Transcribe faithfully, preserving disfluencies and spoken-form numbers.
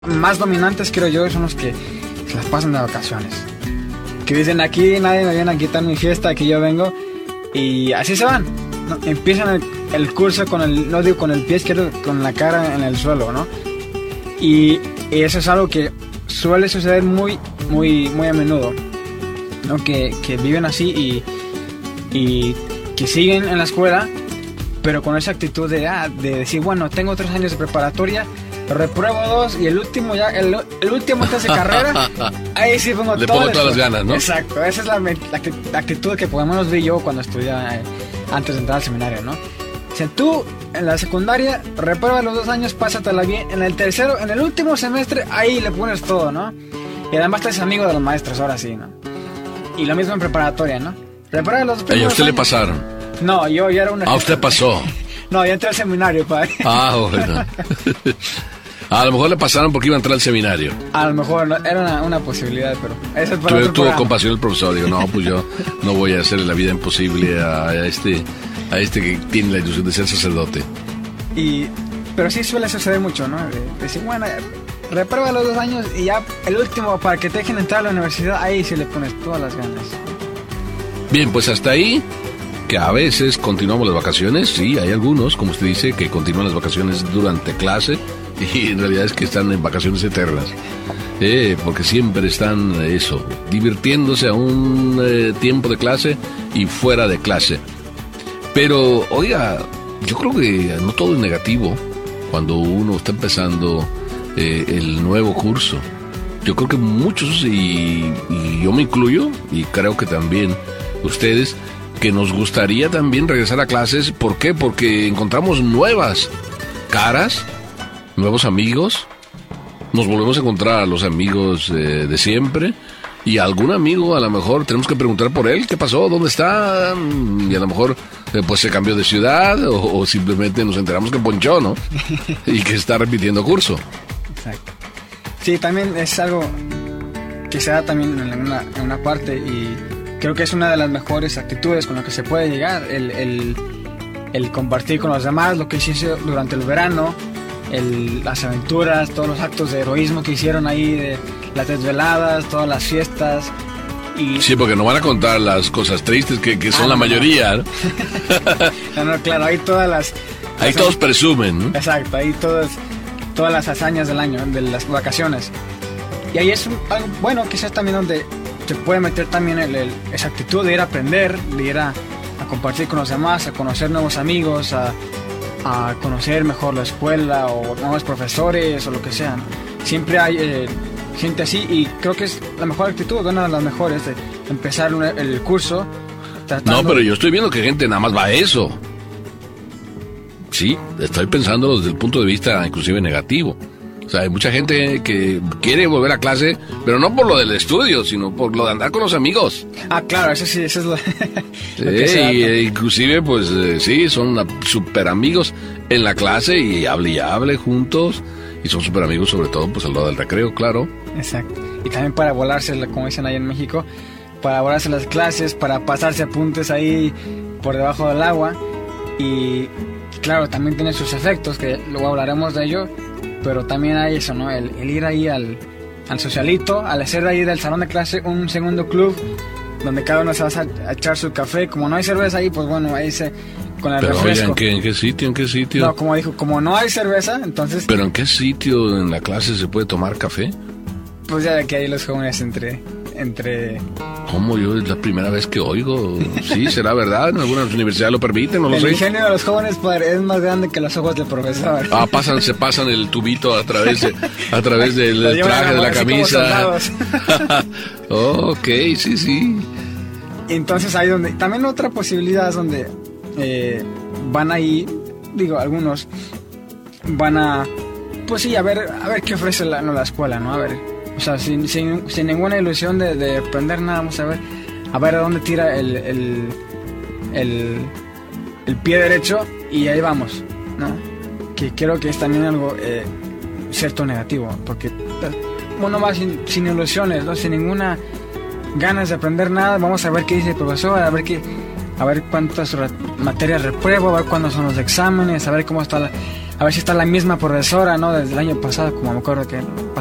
más dominantes, creo yo, son los que se las pasan de vacaciones. Que dicen, aquí nadie me viene a quitar mi fiesta, aquí yo vengo. Y así se van, ¿no? Empiezan el, el curso con el, no digo con el pie izquierdo, con la cara en el suelo, ¿no? Y, y eso es algo que suele suceder muy, muy, muy a menudo, ¿no? Que, que viven así y, y que siguen en la escuela, pero con esa actitud de, ah, de decir, bueno, tengo tres años de preparatoria, repruebo dos y el último ya, el, el último test de carrera, ahí sí pongo Le todo pongo todas las ganas, ¿no? Exacto, esa es la, la, la actitud que por lo menos vi yo cuando estudiaba eh, antes de entrar al seminario, ¿no? O sea, tú en la secundaria repruebas los dos años, pásatela bien, en el tercero, en el último semestre, ahí le pones todo, ¿no? Y además te haces amigo de los maestros, ahora sí, ¿no? Y lo mismo en preparatoria, ¿no? Repruebas los ¿Y a usted le pasaron? No, yo ya era una... ¿A usted pasó? No, ya entré al seminario, padre. Ah, bueno. A lo mejor le pasaron porque iba a entrar al seminario. A lo mejor no, era una, una posibilidad, pero eso es para Tuve, otro tuvo programa. compasión el profesor. Digo, no, pues yo no voy a hacerle la vida imposible a, a este a este que tiene la ilusión de ser sacerdote. Y, pero sí suele suceder mucho, ¿no? De, de decir, bueno, reprueba los dos años y ya el último, para que te dejen entrar a la universidad, ahí sí le pones todas las ganas. Bien, pues hasta ahí, que a veces continuamos las vacaciones. Sí, hay algunos, como usted dice, que continúan las vacaciones durante clase. Y en realidad es que están en vacaciones eternas, eh, porque siempre están, eh, eso, divirtiéndose a un eh, tiempo de clase y fuera de clase. Pero, oiga, yo creo que no todo es negativo cuando uno está empezando eh, el nuevo curso. Yo creo que muchos, y, y yo me incluyo, y creo que también ustedes, que nos gustaría también regresar a clases. ¿Por qué? Porque encontramos nuevas caras, nuevos amigos, nos volvemos a encontrar a los amigos eh, de siempre, y a algún amigo a lo mejor tenemos que preguntar por él, qué pasó, dónde está, y a lo mejor eh, pues se cambió de ciudad, o, o simplemente nos enteramos que ponchó, ¿no? Y que está repitiendo curso. Exacto. Sí, también es algo que se da también en una, en una parte, y creo que es una de las mejores actitudes con las que se puede llegar, el, el, el compartir con los demás lo que hiciste durante el verano, El, las aventuras, todos los actos de heroísmo que hicieron ahí, de las desveladas, todas las fiestas. Y... Sí, porque no van a contar las cosas tristes que, que son ah, la no. mayoría, ¿no? no, no, claro, ahí todas las... Ahí las, todos presumen, ¿no? Exacto, ahí todas, todas las hazañas del año, de las vacaciones. Y ahí es un, algo bueno, quizás también donde se puede meter también el, el, esa actitud de ir a aprender, de ir a, a compartir con los demás, a conocer nuevos amigos, a... a conocer mejor la escuela o nuevos profesores o lo que sea, ¿no? Siempre hay eh, gente así, y creo que es la mejor actitud, una de las mejores, de empezar un, el curso tratando... No, pero yo estoy viendo que gente nada más va a eso. Sí, estoy pensándolo desde el punto de vista inclusive negativo. O sea, hay mucha gente que quiere volver a clase, pero no por lo del estudio, sino por lo de andar con los amigos. Ah, claro, eso sí, eso es lo, Sí, lo que se da, y, ¿no? eh, inclusive, pues eh, sí, son una- super amigos en la clase, y hable y hable juntos, y son super amigos sobre todo pues al lado del recreo, claro. Exacto. Y también para volarse, como dicen ahí en México, para volarse las clases, para pasarse apuntes ahí por debajo del agua. Y claro, también tiene sus efectos, que luego hablaremos de ello, pero también hay eso, ¿no? El, el ir ahí al, al socialito, al hacer ahí del salón de clase un segundo club, donde cada uno se va a, a echar su café. Como no hay cerveza ahí, pues bueno, ahí se... con el Pero oiga, refresco. ¿en qué, ¿en qué sitio? ¿En qué sitio? No, como dijo, como no hay cerveza, entonces... ¿Pero en qué sitio en la clase se puede tomar café? Pues ya de que hay los jóvenes entre... entre ¿Cómo? Yo es la primera vez que oigo. Sí, será verdad, en algunas universidades lo permiten, no lo el sé. ingenio de los jóvenes, padre, es más grande que los ojos del profesor. Ah, pasan, se pasan el tubito a través de, a través del Lo llevan traje de la así como camisa. soldados. Oh, ok, sí, sí. Entonces ahí donde... También otra posibilidad es donde eh, van ahí, digo, algunos van a... Pues sí, a ver, a ver qué ofrece la, no, la escuela, ¿no? A ver, o sea, sin, sin, sin ninguna ilusión de, de aprender nada, vamos a ver, a ver a dónde tira el, el, el, el pie derecho, y ahí vamos, ¿no? Que creo que es también algo eh, cierto negativo, porque uno va sin, sin ilusiones, ¿no? Sin ninguna ganas de aprender nada. Vamos a ver qué dice el profesor, a ver qué, a ver cuántas re- materias repruebo, a ver cuándo son los exámenes, a ver cómo está la, a ver si está la misma profesora, ¿no? Desde el año pasado, como me acuerdo que